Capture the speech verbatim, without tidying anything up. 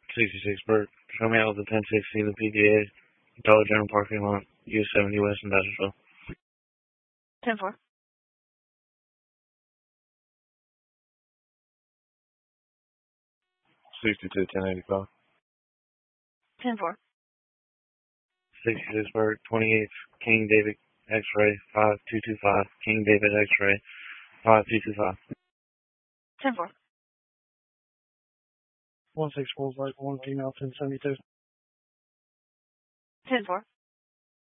sixty-six Burt. Show me out the ten sixty, the P D A, Dollar General parking lot, U seventy West in Dodgersville. ten four. sixty-two ten eighty-five. ten four. sixty-six Burt, twenty-eight King David X-ray, five two two five. King David X-ray, five two two five. ten four. one six four Burt, one female, ten seventy-two. ten four.